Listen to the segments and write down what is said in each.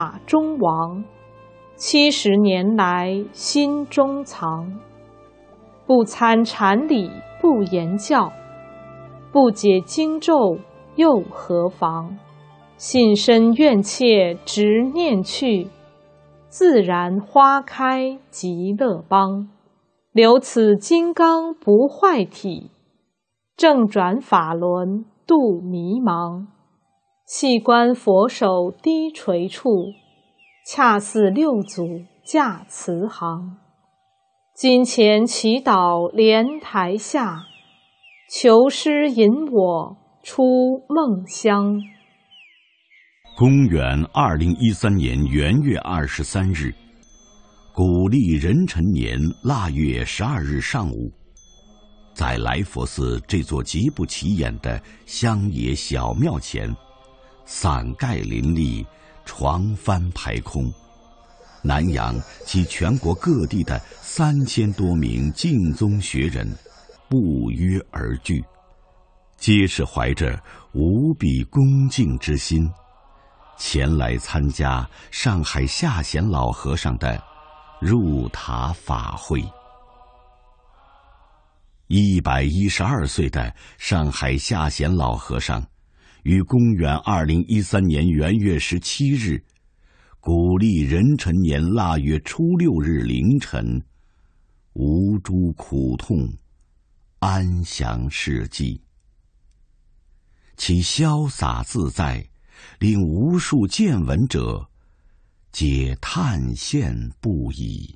中王，70年来心中藏。不参禅理不言教，不解经咒又何妨？信身愿切执念去，自然花开极乐邦。留此金刚不坏体，正转法轮度迷茫。细观佛手低垂处，恰似六祖驾慈航。金钱祈祷莲台下，求师引我出梦乡。 公元2013年元月23日，古历壬辰年腊月12日上午，在来佛寺这座极不起眼的乡野小庙前，伞盖林立，床幡排空。南洋及全国各地的3000多名净宗学人不约而聚，皆是怀着无比恭敬之心，前来参加上海下贤老和尚的入塔法会。112岁的上海下贤老和尚，于公元2013年元月17日，古历壬辰年腊月初6日凌晨，无诸苦痛，安详逝迹。其潇洒自在，令无数见闻者皆叹羡不已。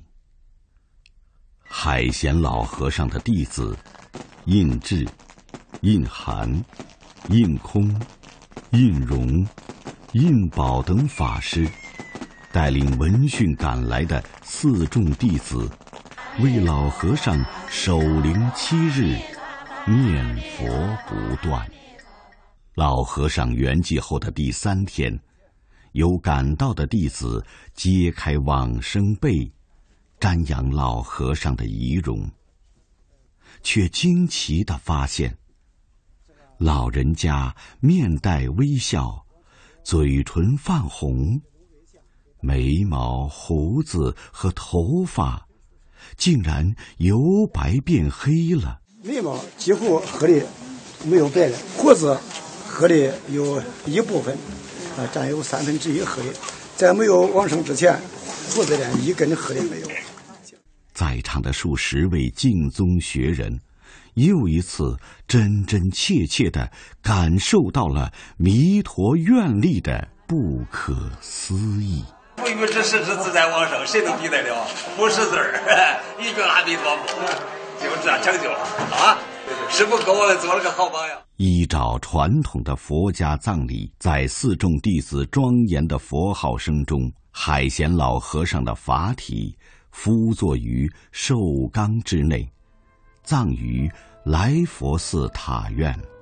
海贤老和尚的弟子印智、印涵、印空、印容、印宝等法师，带领闻讯赶来的4众弟子，为老和尚守灵7日，念佛不断。老和尚圆寂后的第3天，有赶到的弟子揭开往生被，瞻仰老和尚的遗容，却惊奇地发现，老人家面带微笑，嘴唇泛红，眉毛、胡子和头发竟然由白变黑了。 眉毛几乎黑的没有白了，胡子黑的有一部分，占有1/3黑的。在没有往生之前，胡子连一根黑的没有。 在场的数十位净宗学人，又一次真真切切地感受到了弥陀愿力的不可思议。 不与之实自在往生，谁能比得了？不识字儿，一句阿弥陀佛，就这样讲究了啊！师父给我们做了个好榜样。 依照传统的佛家葬礼，在4众弟子庄严的佛号声中，海贤老和尚的法体敷坐于寿缸之内，葬于来佛寺塔院。